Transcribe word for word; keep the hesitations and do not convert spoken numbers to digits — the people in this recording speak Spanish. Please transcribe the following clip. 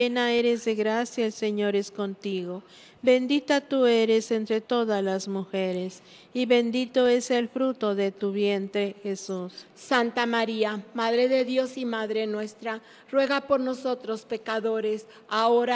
Llena eres de gracia, el Señor es contigo. Bendita tú eres entre todas las mujeres, y bendito es el fruto de tu vientre, Jesús. Santa María, Madre de Dios y Madre nuestra, ruega por nosotros pecadores, ahora